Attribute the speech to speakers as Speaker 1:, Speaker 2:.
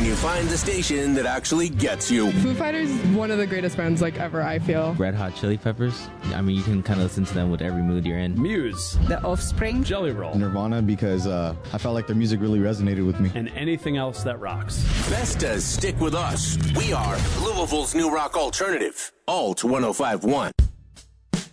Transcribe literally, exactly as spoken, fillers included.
Speaker 1: when you find the station that actually gets you.
Speaker 2: Foo Fighters is one of the greatest bands like ever, I feel.
Speaker 3: Red Hot Chili Peppers. I mean, you can kind of listen to them with every mood you're in.
Speaker 4: Muse.
Speaker 5: The Offspring.
Speaker 4: Jelly Roll.
Speaker 6: Nirvana, because uh, I felt like their music really resonated with me.
Speaker 4: And anything else that rocks.
Speaker 1: Best to stick with us. We are Louisville's new rock alternative. Alt one oh five point one.